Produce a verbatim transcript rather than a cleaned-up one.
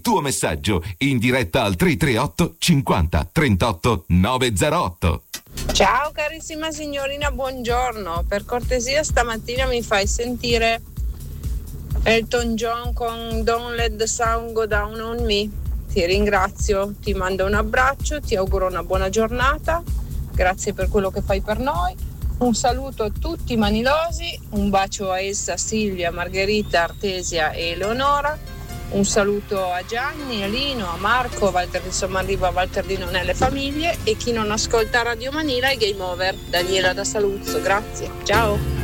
tuo messaggio in diretta al tre tre otto cinquanta trentotto novecentotto. Ciao carissima signorina, buongiorno. Per cortesia stamattina mi fai sentire Elton John con Don't Let the Sun Go Down on Me. Ti ringrazio, ti mando un abbraccio, ti auguro una buona giornata, grazie per quello che fai per noi. Un saluto a tutti i manilosi, un bacio a Elsa, Silvia, Margherita, Artesia e Eleonora, un saluto a Gianni, a Lino, a Marco, Walter di Sommarriva, Walter di Nonelle Famiglie, e chi non ascolta Radio Manila è Game Over. Daniela da Saluzzo, grazie, ciao.